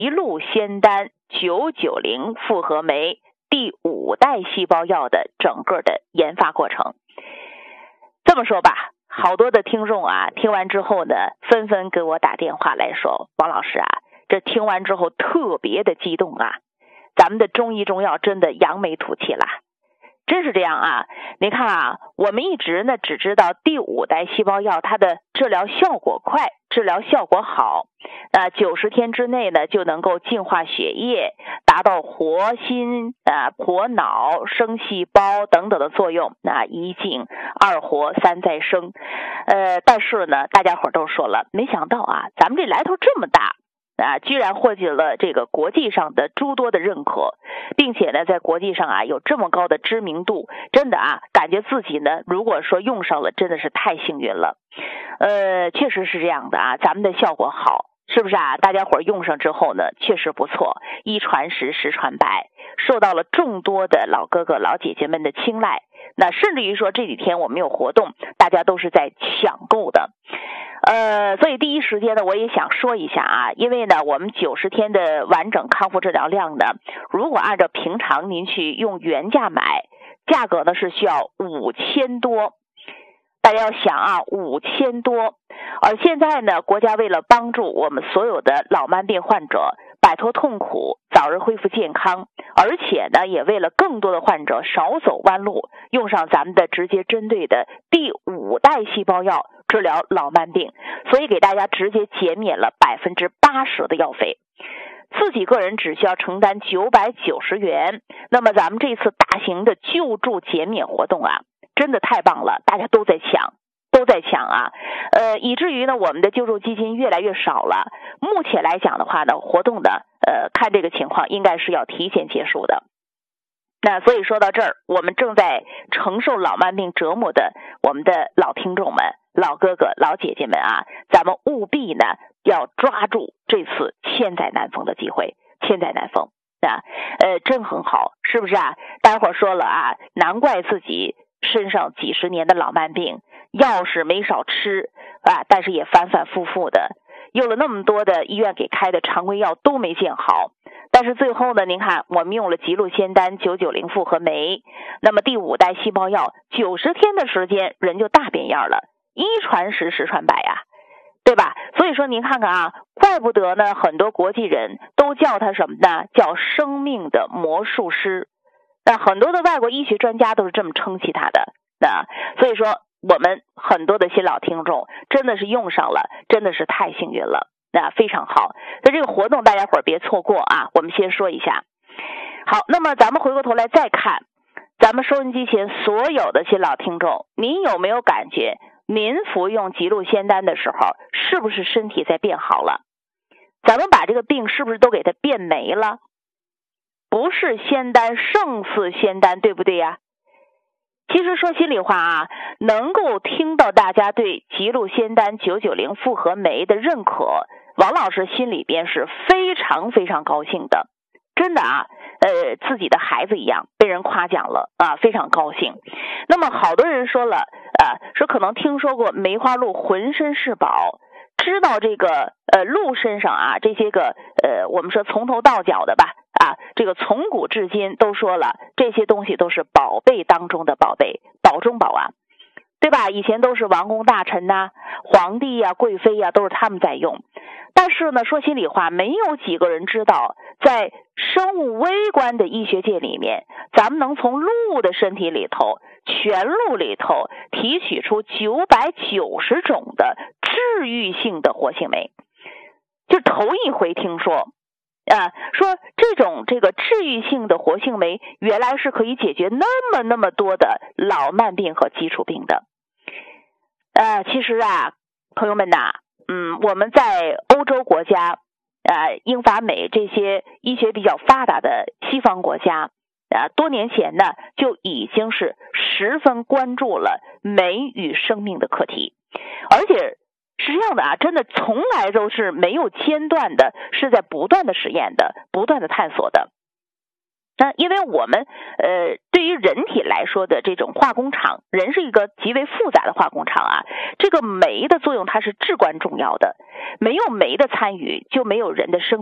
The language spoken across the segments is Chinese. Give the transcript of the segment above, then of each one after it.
吉路仙丹990复合酶第5代细胞药的整个的研发过程。这么说吧，好多的听众啊，听完之后呢，纷纷给我打电话来说，王老师啊，这听完之后特别的激动啊，咱们的中医中药真的扬眉吐气了。真是这样啊！你看啊，我们一直呢只知道第5代细胞药它的治疗效果快，治疗效果好，90天之内呢就能够净化血液，达到活心活脑、生细胞等等的作用，一净2活3再生。但是呢，大家伙都说了，没想到啊，咱们这来头这么大。居然获得了这个国际上的诸多的认可，并且呢，在国际上啊有这么高的知名度，真的啊，感觉自己呢，如果说用上了，真的是太幸运了。确实是这样的啊，咱们的效果好，是不是啊？大家伙用上之后呢，确实不错，一传十，十传百，受到了众多的老哥哥老姐姐们的青睐。那甚至于说这几天我们有活动，大家都是在抢购的。所以第一时间呢，我也想说一下啊，因为呢，我们90天的完整康复治疗量呢，如果按照平常您去用原价买，价格呢是需要5000多。大家要想啊，5000多。而现在呢，国家为了帮助我们所有的老慢病患者摆脱痛苦，早日恢复健康，而且呢，也为了更多的患者少走弯路，用上咱们的直接针对的第5代细胞药治疗老慢病，所以给大家直接减免了80%的药费。自己个人只需要承担990元。那么咱们这次大型的救助减免活动啊，真的太棒了，大家都在抢啊，以至于呢，我们的救助基金越来越少了。目前来讲的话呢，活动呢，看这个情况应该是要提前结束的。那所以说到这儿，我们正在承受老慢病折磨的我们的老听众们、老哥哥、老姐姐们啊，咱们务必呢要抓住这次千载难逢的机会，千载难逢啊，真很好，是不是啊？待会儿说了啊，难怪自己身上几十年的老慢病，药是没少吃啊，但是也反反复复的，用了那么多的医院给开的常规药都没见好。但是最后呢，您看我们用了吉路仙丹990复合酶，那么第5代细胞药90天的时间人就大变样了，一传十，十传百啊，对吧？所以说您看看啊，怪不得呢很多国际人都叫他什么呢？叫生命的魔术师。那很多的外国医学专家都是这么称其他的。所以说我们很多的新老听众真的是用上了，真的是太幸运了。非常好，那这个活动大家伙儿别错过啊！我们先说一下。好，那么咱们回过头来再看，咱们收音机前所有的新老听众，您有没有感觉您服用吉路仙丹的时候，是不是身体在变好了？咱们把这个病是不是都给它变没了？不是仙丹胜似仙丹，对不对呀？其实说心里话啊，能够听到大家对吉路仙丹990复合酶的认可，王老师心里边是非常非常高兴的，真的啊，自己的孩子一样被人夸奖了啊，非常高兴。那么好多人说了说可能听说过梅花鹿浑身是宝，知道这个鹿身上啊这些个我们说从头到脚的吧啊，这个从古至今都说了，这些东西都是宝贝当中的宝贝，宝中宝啊，对吧？以前都是王公大臣皇帝呀、贵妃呀，都是他们在用。但是呢，说心里话，没有几个人知道，在生物微观的医学界里面，咱们能从鹿的身体里头、全鹿里头提取出990种的治愈性的活性酶，就头一回听说。说这个治愈性的活性酶原来是可以解决那么多的老慢病和基础病的。其实啊，朋友们我们在欧洲国家英法美这些医学比较发达的西方国家多年前呢就已经是十分关注了酶与生命的课题，而且是这样的真的从来都是没有间断的，是在不断的实验的，不断的探索的。因为我们对于人体来说的这种化工厂，人是一个极为复杂的化工厂这个酶的作用它是至关重要的，没有酶的参与就没有人的生命，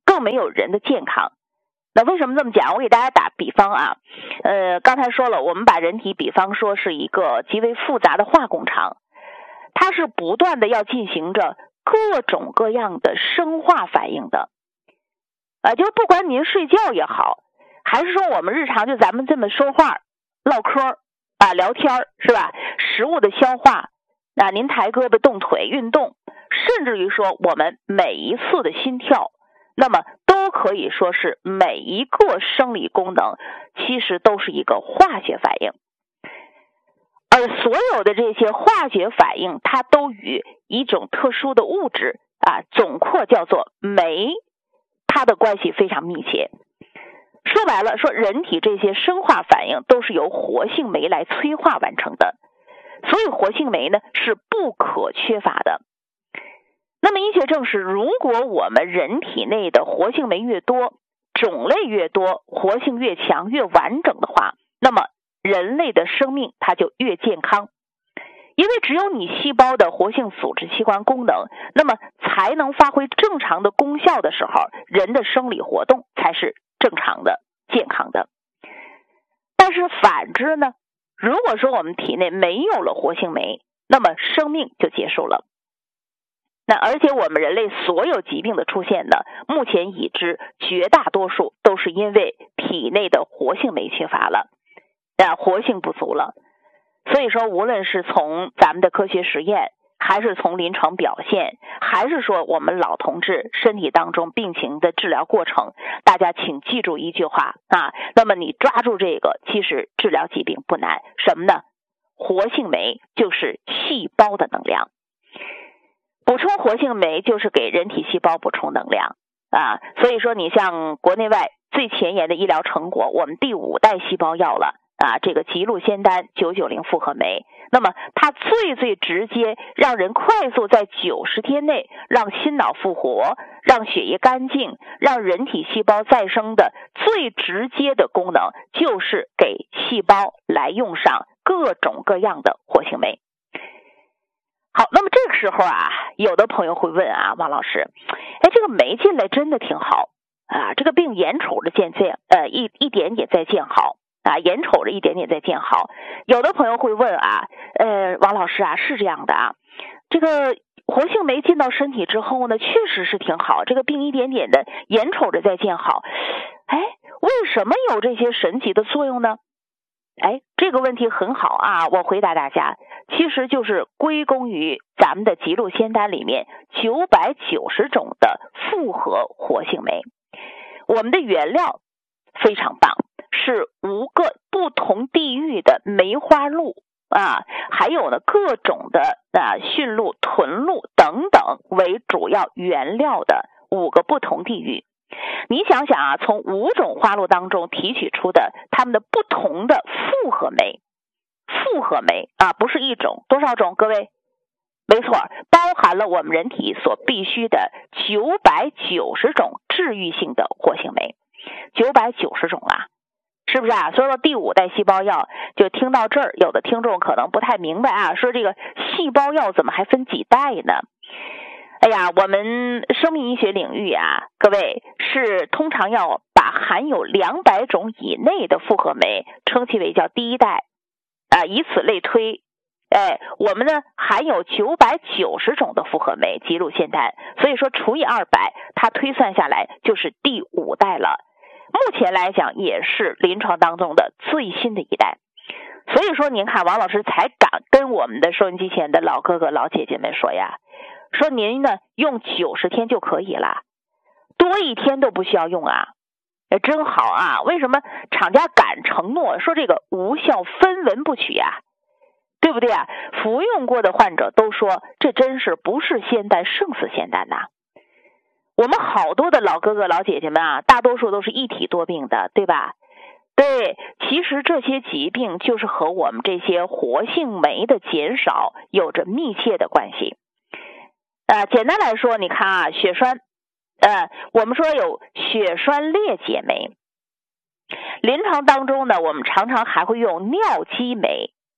更没有人的健康。那为什么这么讲？我给大家打比方啊，刚才说了，我们把人体比方说是一个极为复杂的化工厂，它是不断的要进行着各种各样的生化反应的，就不管您睡觉也好，还是说我们日常就咱们这么说话、唠嗑聊天是吧？食物的消化您抬胳膊动腿运动，甚至于说我们每一次的心跳，那么都可以说是每一个生理功能其实都是一个化学反应。而所有的这些化学反应，它都与一种特殊的物质总括叫做酶，它的关系非常密切。说白了，说人体这些生化反应都是由活性酶来催化完成的，所以活性酶呢是不可缺乏的。那么医学证实，如果我们人体内的活性酶越多，种类越多，活性越强越完整的话，那么人类的生命它就越健康。因为只有你细胞的活性组织器官功能，那么才能发挥正常的功效的时候，人的生理活动才是正常的、健康的。但是反之呢，如果说我们体内没有了活性酶，那么生命就结束了。那而且我们人类所有疾病的出现呢，目前已知绝大多数都是因为体内的活性酶缺乏了，活性不足了。所以说，无论是从咱们的科学实验，还是从临床表现，还是说我们老同志身体当中病情的治疗过程，大家请记住一句话那么你抓住这个，其实治疗疾病不难。什么呢？活性酶就是细胞的能量，补充活性酶就是给人体细胞补充能量所以说你像国内外最前沿的医疗成果，我们第5代细胞药了这个吉路仙丹990复合酶，那么它最直接让人快速在90天内让心脑复活，让血液干净，让人体细胞再生的最直接的功能，就是给细胞来用上各种各样的活性酶。好，那么这个时候有的朋友会问王老师，这个酶进来真的挺好这个病眼瞅着一点也在见好眼瞅着一点点在见好。有的朋友会问王老师是这样的这个活性酶进到身体之后呢，确实是挺好，这个病一点点的眼瞅着在见好，为什么有这些神奇的作用呢？这个问题很好我回答大家，其实就是归功于咱们的吉路仙丹里面990种的复合活性酶。我们的原料非常棒，是5个不同地域的梅花鹿还有呢各种的驯鹿、豚鹿等等为主要原料的5个不同地域。你想想从5种花鹿当中提取出的它们的不同的复合酶不是一种，多少种？各位，没错，包含了我们人体所必须的990种治愈性的活性酶，990种是不是所以说第5代细胞药，就听到这儿，有的听众可能不太明白说这个细胞药怎么还分几代呢？我们生命医学领域各位是通常要把含有200种以内的复合酶称其为叫第1代以此类推。我们呢含有990种的复合酶吉路仙丹，所以说除以200，它推算下来就是第5代了。目前来讲也是临床当中的最新的一代。所以说您看王老师才敢跟我们的收音机前的老哥哥老姐姐们说说您呢用90天就可以了，多1天都不需要用真好为什么厂家敢承诺说这个无效分文不取对不对服用过的患者都说这真是不是仙丹胜似仙丹我们好多的老哥哥老姐姐们大多数都是一体多病的，对吧？对，其实这些疾病就是和我们这些活性酶的减少有着密切的关系。简单来说，你看血栓，我们说有血栓裂解酶，临床当中呢，我们常常还会用尿激酶。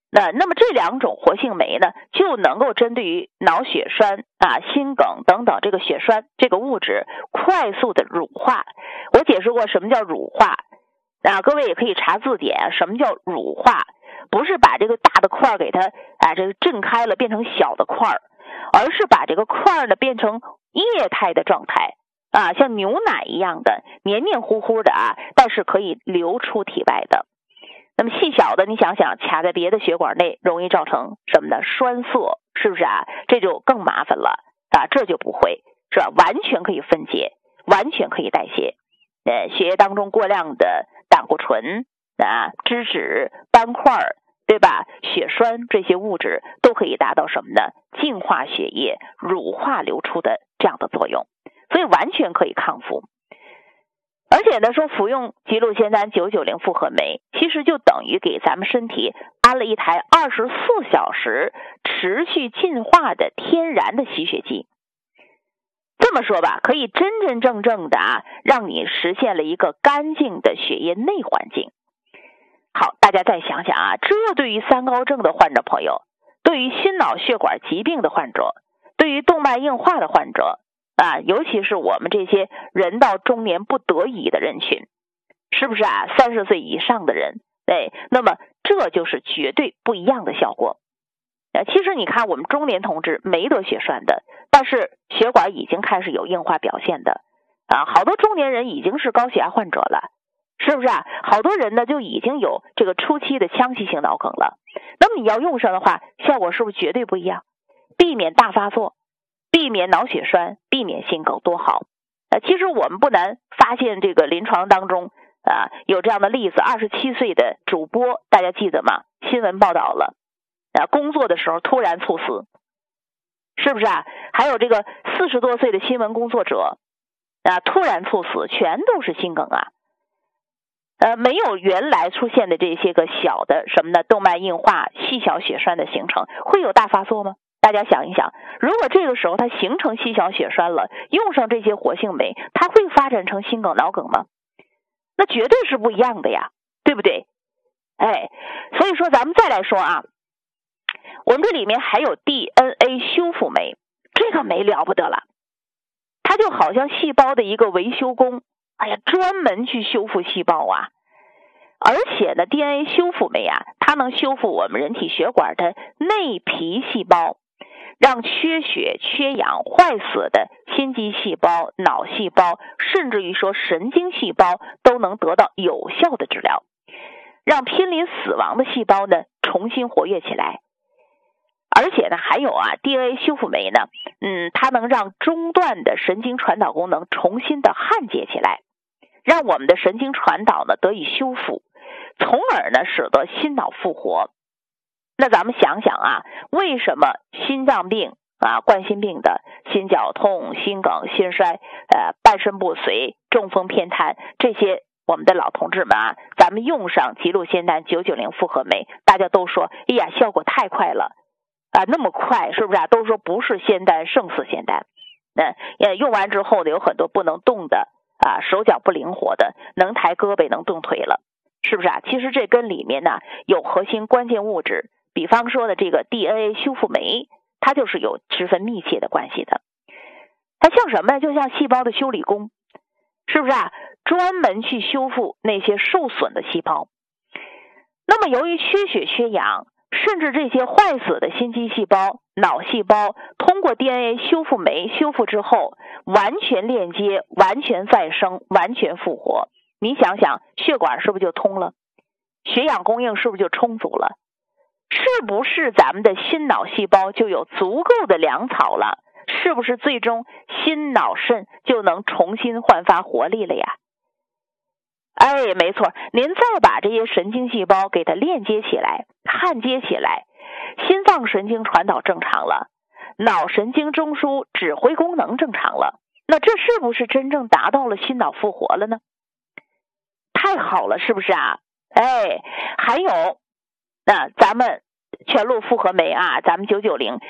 那么这两种活性酶呢，就能够针对于脑血栓心梗等等这个血栓这个物质快速的乳化。我解释过什么叫乳化各位也可以查字典，什么叫乳化？不是把这个大的块给它这个震开了变成小的块，而是把这个块呢变成液态的状态像牛奶一样的黏黏糊糊的但是可以流出体外的。那么细小的你想想卡在别的血管内，容易造成什么呢？栓塞，是不是这就更麻烦了这就不会，是吧？完全可以分解，完全可以代谢。血液当中过量的胆固醇脂质、斑块，对吧？血栓这些物质都可以达到什么呢？净化血液、乳化流出的这样的作用，所以完全可以抗复。而且呢，说服用吉鹿仙丹990复合酶，其实就等于给咱们身体安了一台24小时持续进化的天然的吸血机。这么说吧，可以真真正正的让你实现了一个干净的血液内环境。好，大家再想想这对于三高症的患者朋友，对于心脑血管疾病的患者，对于动脉硬化的患者尤其是我们这些人到中年不得已的人群，是不是30岁以上的人，那么这就是绝对不一样的效果。其实你看我们中年同志没得血栓的，但是血管已经开始有硬化表现的好多中年人已经是高血压患者了，是不是好多人呢就已经有这个初期的腔隙性脑梗了。那么你要用上的话，效果是不是绝对不一样？避免大发作，避免脑血栓，避免心梗，多好。其实我们不难发现这个临床当中有这样的例子，27岁的主播，大家记得吗？新闻报道了工作的时候突然猝死，是不是还有这个40多岁的新闻工作者突然猝死，全都是心梗没有原来出现的这些个小的什么呢？动脉硬化、细小血栓的形成，会有大发作吗？大家想一想，如果这个时候它形成细小血栓了，用上这些活性酶，它会发展成心梗、脑梗吗？那绝对是不一样的呀，对不对？所以说咱们再来说我们这里面还有 DNA 修复酶，这个酶了不得了，它就好像细胞的一个维修工，专门去修复细胞而且呢 DNA 修复酶它能修复我们人体血管的内皮细胞，让缺血、缺氧、坏死的心肌细胞、脑细胞，甚至于说神经细胞都能得到有效的治疗，让濒临死亡的细胞呢重新活跃起来。而且呢还有DNA 修复酶呢它能让中断的神经传导功能重新的焊接起来，让我们的神经传导呢得以修复，从而呢使得心脑复活。那咱们想想为什么心脏病冠心病的心绞痛、心梗、心衰半身不遂、中风偏瘫，这些我们的老同志们咱们用上吉鹿仙丹990复合酶，大家都说效果太快了那么快，是不是都说不是仙丹胜似仙丹。用完之后呢，有很多不能动的手脚不灵活的，能抬胳膊能动腿了，是不是其实这跟里面呢有核心关键物质，比方说的这个 DNA 修复酶，它就是有十分密切的关系的。它像什么呢？就像细胞的修理工，是不是专门去修复那些受损的细胞。那么由于缺血缺氧，甚至这些坏死的心肌细胞、脑细胞，通过 DNA 修复酶修复之后，完全链接、完全再生、完全复活。你想想，血管是不是就通了？血氧供应是不是就充足了？是不是咱们的心脑细胞就有足够的粮草了？是不是最终心脑肾就能重新焕发活力了呀？没错，您再把这些神经细胞给它链接起来、焊接起来，心脏神经传导正常了，脑神经中枢指挥功能正常了，那这是不是真正达到了心脑复活了呢？太好了，是不是还有咱们全鹿复合酶咱们990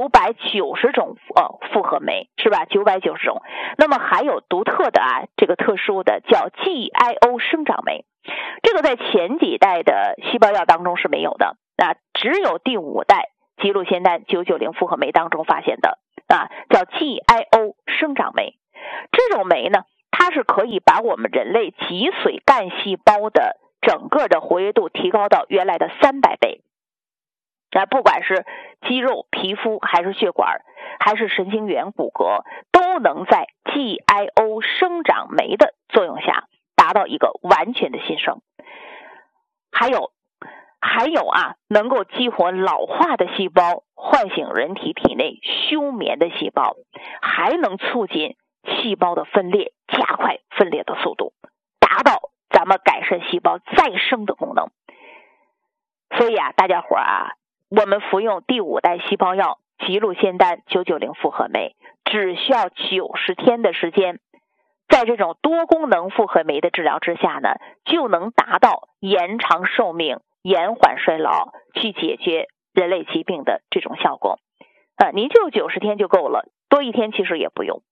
990种复合酶，是吧？990种。那么还有独特的这个特殊的叫 GIO 生长酶，这个在前几代的细胞药当中是没有的只有第5代吉鲁仙丹990复合酶当中发现的叫 GIO 生长酶。这种酶呢，它是可以把我们人类脊髓干细胞的整个的活跃度提高到原来的300倍。不管是肌肉、皮肤，还是血管，还是神经元、骨骼，都能在 GIO 生长酶的作用下达到一个完全的新生。还有能够激活老化的细胞，唤醒人体体内休眠的细胞，还能促进细胞的分裂，加快分裂的速度，达到咱们改善细胞再生的功能。所以大家伙我们服用第5代细胞药吉鲁仙丹990复合酶，只需要90天的时间，在这种多功能复合酶的治疗之下呢，就能达到延长寿命、延缓衰老，去解决人类疾病的这种效果。您就90天就够了，多1天其实也不用。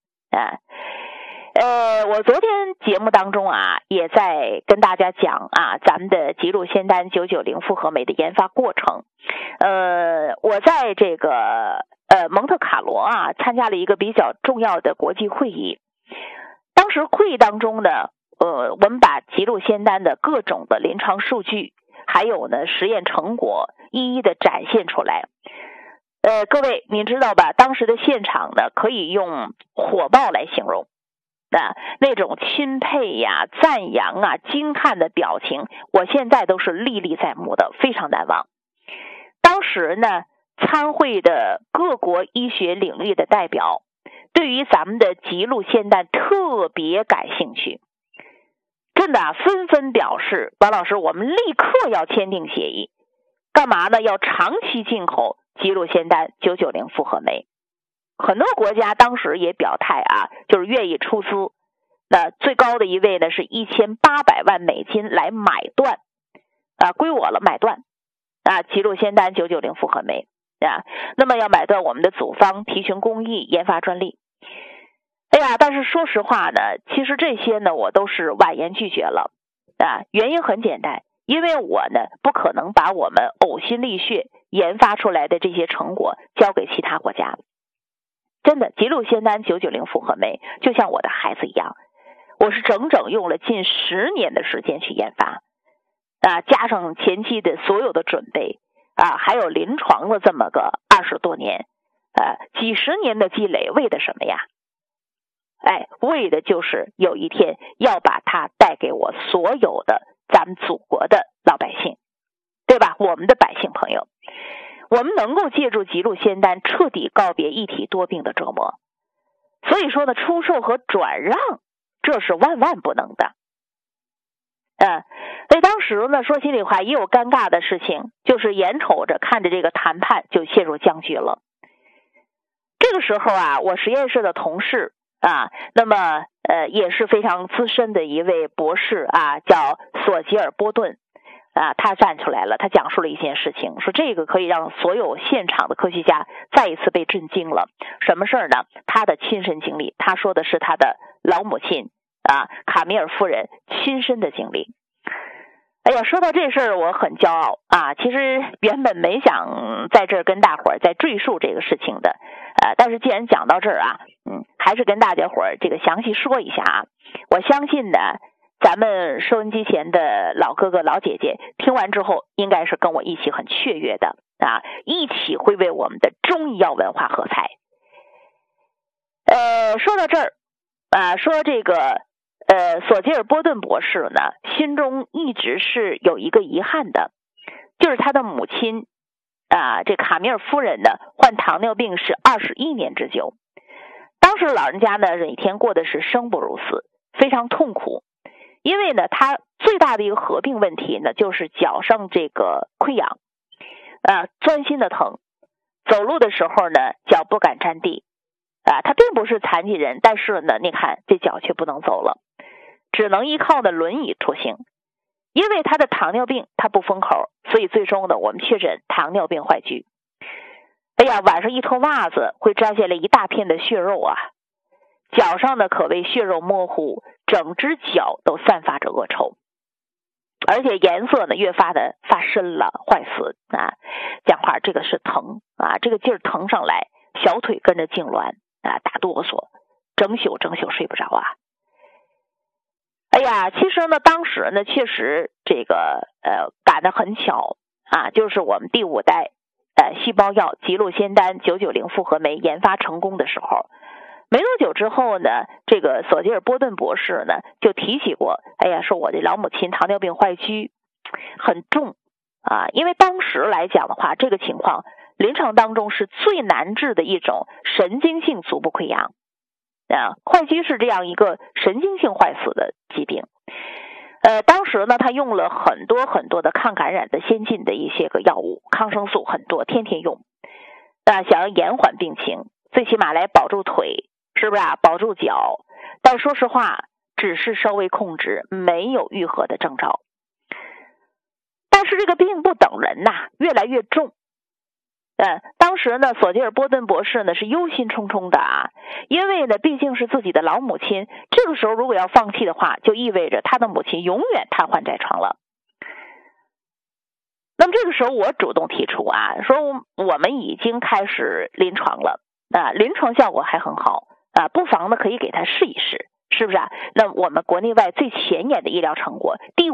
我昨天节目当中也在跟大家讲咱们的吉鲁仙丹990复合酶的研发过程。我在这个蒙特卡罗参加了一个比较重要的国际会议。当时会议当中呢，我们把吉鲁仙丹的各种的临床数据，还有呢实验成果一一的展现出来。各位您知道吧，当时的现场呢可以用火爆来形容。那种钦佩赞扬惊叹的表情，我现在都是历历在目的，非常难忘。当时呢，参会的各国医学领域的代表对于咱们的吉鲁仙丹特别感兴趣，真的纷纷表示，王老师，我们立刻要签订协议。干嘛呢？要长期进口吉鲁仙丹990复合酶。很多国家当时也表态就是愿意出资。那最高的一位呢是1800万美金来买断归我了，买断吉鲁仙丹990复合酶那么要买断我们的组方，提寻工艺，研发专利。但是说实话呢，其实这些呢我都是婉言拒绝了原因很简单，因为我呢不可能把我们呕心沥血研发出来的这些成果交给其他国家。真的，吉鲁仙丹990复合酶就像我的孩子一样，我是整整用了近10年的时间去研发加上前期的所有的准备还有临床的这么个20多年几十年的积累，为的什么呀？为的就是有一天要把它带给我所有的咱们祖国的老百姓，对吧？我们的百姓朋友，我们能够借助吉鲁仙丹彻底告别一体多病的折磨。所以说呢，出售和转让这是万万不能的。所以当时呢，说心里话也有尴尬的事情，就是眼瞅着看着这个谈判就陷入僵局了。这个时候我实验室的同事那么也是非常资深的一位博士叫索吉尔波顿他站出来了，他讲述了一件事情，说这个可以让所有现场的科学家再一次被震惊了。什么事儿呢？他的亲身经历，他说的是他的老母亲卡米尔夫人亲身的经历。说到这事儿我很骄傲其实原本没想在这儿跟大伙儿再赘述这个事情的但是既然讲到这儿还是跟大家伙儿这个详细说一下我相信呢，咱们收音机前的老哥哥老姐姐听完之后应该是跟我一起很雀跃的一起会为我们的中医药文化喝彩。说到这儿说这个索吉尔波顿博士呢，心中一直是有一个遗憾的，就是他的母亲这卡米尔夫人呢患糖尿病是21年之久。当时老人家呢每天过的是生不如死，非常痛苦。因为呢他最大的一个合并问题呢就是脚上这个溃疡钻心的疼，走路的时候呢脚不敢沾地他并不是残疾人，但是呢你看这脚却不能走了，只能依靠的轮椅出行。因为他的糖尿病他不封口，所以最终呢我们确诊糖尿病坏疽。晚上一脱袜子会沾下来一大片的血肉脚上呢可谓血肉模糊，整只脚都散发着恶臭。 而且颜色呢越发的发深了，坏死啊！讲话这个是疼啊，这个劲儿疼上来，小腿跟着痉挛啊，打哆嗦，整宿睡不着啊！哎呀，其实呢，当时呢确实这个赶得很巧啊，就是我们第5代细胞药吉路仙丹990复合酶研发成功的时候。没多久之后呢，这个索吉尔波顿博士呢就提起过，哎呀，说我的老母亲糖尿病坏疽很重啊，因为当时来讲的话，这个情况临床当中是最难治的一种神经性足部溃疡啊，坏疽是这样一个神经性坏死的疾病。当时呢，他用了很多的抗感染的先进的一些个药物，抗生素很多，天天用啊，想要延缓病情，最起码来保住腿。是不是啊？保住脚，但说实话，只是稍微控制，没有愈合的征兆。但是这个病不等人呐，越来越重。当时呢，索吉尔波顿博士呢是忧心忡忡的啊，因为呢毕竟是自己的老母亲，这个时候如果要放弃的话，就意味着他的母亲永远瘫痪在床了。那么这个时候我主动提出啊，说我们已经开始临床了啊，临床效果还很好。不妨呢可以给他试一试，是不是啊？那我们国内外最前沿的医疗成果，第